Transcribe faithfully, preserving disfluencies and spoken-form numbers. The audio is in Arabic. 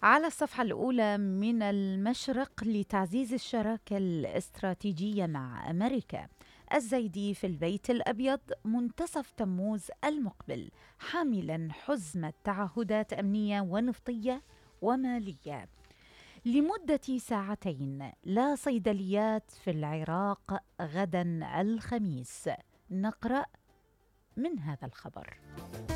على الصفحة الأولى من المشرق لتعزيز الشراكة الاستراتيجية مع أمريكا. الزيدي في البيت الأبيض منتصف تموز المقبل حاملا حزمة تعهدات أمنية ونفطية ومالية. لمدة ساعتين لا صيدليات في العراق غدا الخميس. نقرأ من هذا الخبر.